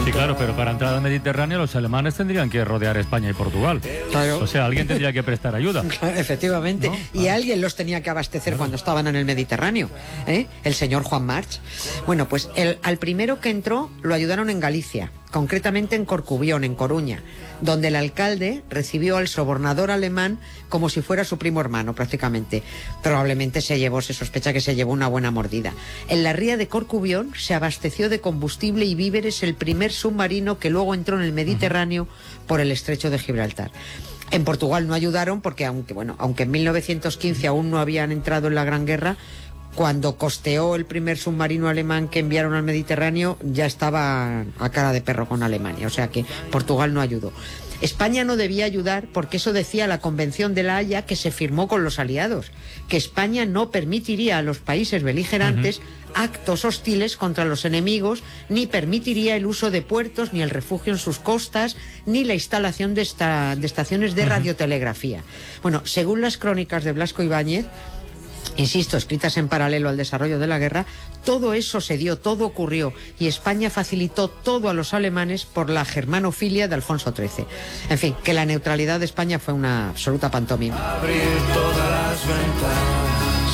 Sí, claro, pero para entrar al Mediterráneo los alemanes tendrían que rodear España y Portugal. Claro. O sea, alguien tendría que prestar ayuda. Efectivamente. ¿No? Y alguien los tenía que abastecer cuando estaban en el Mediterráneo. El señor Juan March. Bueno, pues al primero que entró lo ayudaron en Galicia, concretamente en Corcubión, en Coruña, donde el alcalde recibió al sobornador alemán como si fuera su primo hermano, prácticamente. Probablemente se sospecha que se llevó una buena mordida. En la ría de Corcubión se abasteció de combustible y víveres el primer submarino que luego entró en el Mediterráneo por el estrecho de Gibraltar. En Portugal no ayudaron porque, aunque en 1915 aún no habían entrado en la Gran Guerra, cuando costeó el primer submarino alemán que enviaron al Mediterráneo, ya estaba a cara de perro con Alemania, o sea que Portugal no ayudó. España no debía ayudar porque eso decía la Convención de La Haya, que se firmó con los aliados, que España no permitiría a los países beligerantes actos hostiles contra los enemigos, ni permitiría el uso de puertos, ni el refugio en sus costas, ni la instalación de estaciones de radiotelegrafía. Bueno, según las crónicas de Blasco Ibáñez, insisto, escritas en paralelo al desarrollo de la guerra, todo eso se dio, todo ocurrió, y España facilitó todo a los alemanes por la germanofilia de Alfonso XIII. En fin, que la neutralidad de España fue una absoluta pantomima. Abrir todas las ventanas,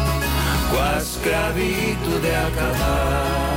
esclavitud de acabar.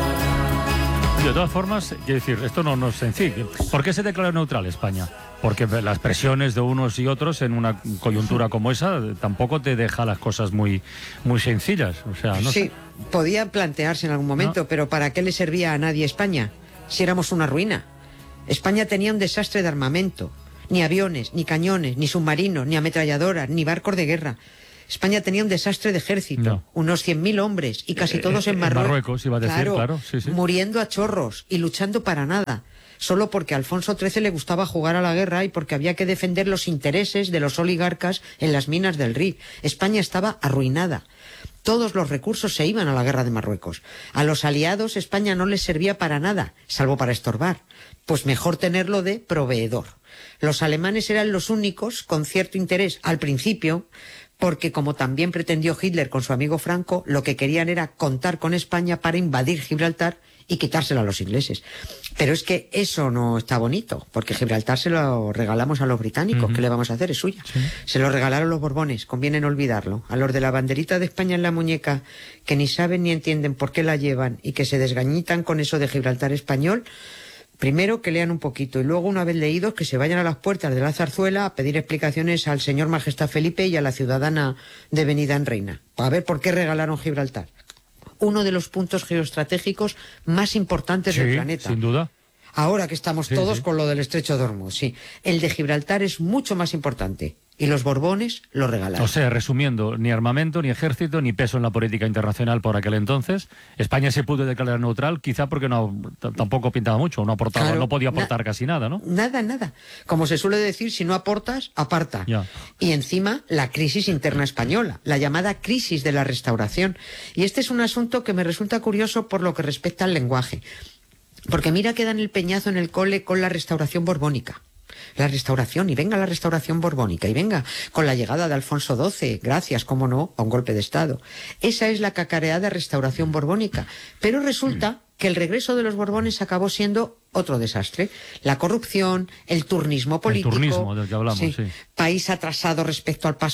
De todas formas, quiero decir, esto no es sencillo. ¿Por qué se declaró neutral España? Porque las presiones de unos y otros en una coyuntura como esa tampoco te deja las cosas muy sencillas. O sea, no sé. Podía plantearse en algún momento, pero ¿para qué le servía a nadie España si éramos una ruina? España tenía un desastre de armamento. Ni aviones, ni cañones, ni submarinos, ni ametralladoras, ni barcos de guerra. España tenía un desastre de ejército, unos 100.000 hombres, y casi todos en Marruecos. Marruecos, iba a decir, claro. Sí. Muriendo a chorros y luchando para nada, solo porque a Alfonso XIII le gustaba jugar a la guerra y porque había que defender los intereses de los oligarcas en las minas del Rif. España estaba arruinada. Todos los recursos se iban a la guerra de Marruecos. A los aliados España no les servía para nada, salvo para estorbar. Pues mejor tenerlo de proveedor. Los alemanes eran los únicos con cierto interés al principio, porque como también pretendió Hitler con su amigo Franco, lo que querían era contar con España para invadir Gibraltar y quitárselo a los ingleses. Pero es que eso no está bonito, porque Gibraltar se lo regalamos a los británicos. ¿Qué le vamos a hacer? Es suya. Sí. Se lo regalaron los Borbones, conviene no olvidarlo. A los de la banderita de España en la muñeca, que ni saben ni entienden por qué la llevan y que se desgañitan con eso de Gibraltar español, primero que lean un poquito y luego, una vez leídos, que se vayan a las puertas de la Zarzuela a pedir explicaciones al señor Majestad Felipe y a la ciudadana devenida en reina, para ver por qué regalaron Gibraltar. Uno de los puntos geoestratégicos más importantes del planeta. Sin duda. Ahora que estamos todos con lo del Estrecho de Hormuz, sí. El de Gibraltar es mucho más importante. Y los Borbones lo regalaron. O sea, resumiendo, ni armamento, ni ejército, ni peso en la política internacional por aquel entonces. España se pudo declarar neutral, quizá porque tampoco pintaba mucho, no podía aportar casi nada, ¿no? Nada. Como se suele decir, si no aportas, aparta. Ya. Y encima, la crisis interna española, la llamada crisis de la Restauración. Y este es un asunto que me resulta curioso por lo que respecta al lenguaje. Porque mira que dan el peñazo en el cole con la Restauración borbónica. La Restauración, y venga la Restauración borbónica, y venga con la llegada de Alfonso XII, gracias, cómo no, a un golpe de Estado. Esa es la cacareada Restauración borbónica. Pero resulta que el regreso de los Borbones acabó siendo otro desastre. La corrupción, el turnismo político. El turnismo del que hablamos, sí. País atrasado respecto al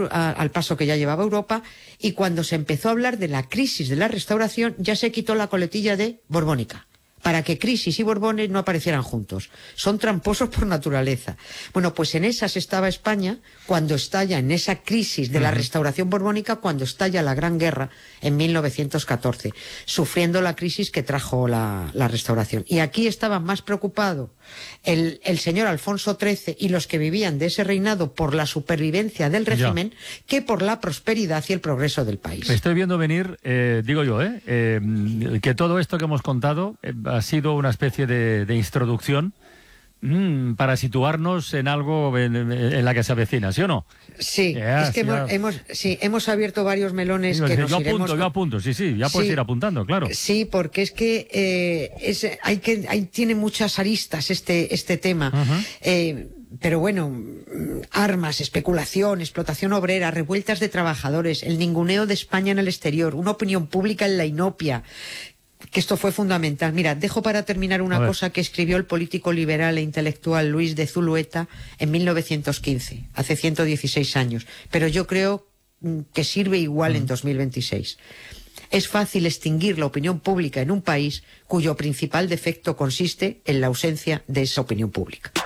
paso que ya llevaba Europa, y cuando se empezó a hablar de la crisis de la Restauración, ya se quitó la coletilla de borbónica, para que crisis y Borbones no aparecieran juntos. Son tramposos por naturaleza. Bueno, pues en esas estaba España cuando estalla, en esa crisis de la Restauración borbónica, cuando estalla la Gran Guerra en 1914, sufriendo la crisis que trajo la Restauración. Y aquí estaba más preocupado el señor Alfonso XIII y los que vivían de ese reinado por la supervivencia del régimen que por la prosperidad y el progreso del país. Estoy viendo venir, digo yo, que todo esto que hemos contado ha sido una especie de introducción para situarnos en algo en la que se avecina, ¿sí o no? Sí, es que hemos abierto varios melones que nos iremos... Yo apunto, sí, ya puedes ir apuntando, claro. Sí, porque es que ahí tiene muchas aristas este tema. Pero bueno, armas, especulación, explotación obrera, revueltas de trabajadores, el ninguneo de España en el exterior, una opinión pública en la inopia, que esto fue fundamental. Mira, dejo para terminar una cosa que escribió el político liberal e intelectual Luis de Zulueta en 1915, hace 116 años, pero yo creo que sirve igual en 2026. Es fácil extinguir la opinión pública en un país cuyo principal defecto consiste en la ausencia de esa opinión pública.